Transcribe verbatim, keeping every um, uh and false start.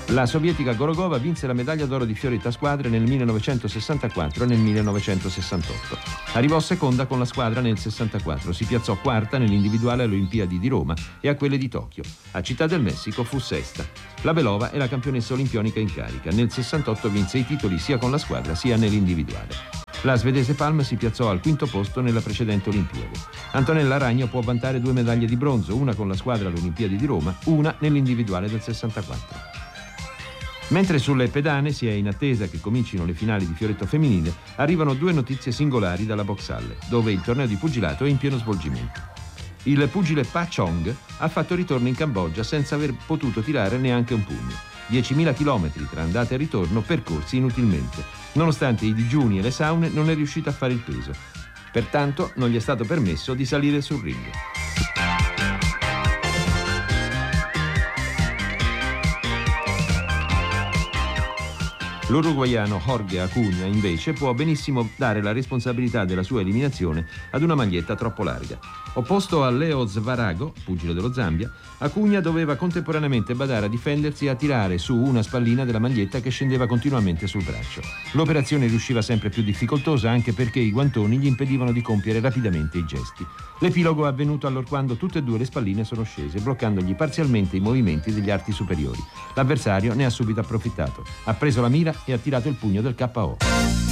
La sovietica Gorogova vinse la medaglia d'oro di fioretto a squadre nel millenovecentosessantaquattro e nel millenovecentosessantotto. Arrivò seconda con la squadra nel sessantaquattro, si piazzò quarta nell'individuale alle Olimpiadi di Roma e a quelle di Tokyo. A Città del Messico fu sesta. La Belova è la campionessa olimpionica in carica. Nel sessantotto vinse i titoli sia con la squadra sia nell'individuale. La svedese Palm si piazzò al quinto posto nella precedente Olimpiade. Antonella Ragno può vantare due medaglie di bronzo, una con la squadra alle Olimpiadi di Roma, una nell'individuale del sessantaquattro. Mentre sulle pedane si è in attesa che comincino le finali di fioretto femminile, arrivano due notizie singolari dalla Boxhalle, dove il torneo di pugilato è in pieno svolgimento. Il pugile Pa Chong ha fatto ritorno in Cambogia senza aver potuto tirare neanche un pugno. diecimila chilometri tra andata e ritorno percorsi inutilmente. Nonostante i digiuni e le saune, non è riuscito a fare il peso. Pertanto non gli è stato permesso di salire sul ring. L'uruguaiano Jorge Acuña, invece, può benissimo dare la responsabilità della sua eliminazione ad una maglietta troppo larga. Opposto a Leo Zvarago, pugile dello Zambia, Acuña doveva contemporaneamente badare a difendersi e a tirare su una spallina della maglietta che scendeva continuamente sul braccio. L'operazione riusciva sempre più difficoltosa anche perché i guantoni gli impedivano di compiere rapidamente i gesti. L'epilogo è avvenuto allorquando tutte e due le spalline sono scese, bloccandogli parzialmente i movimenti degli arti superiori. L'avversario ne ha subito approfittato. Ha preso la mira e ha tirato il pugno del K O.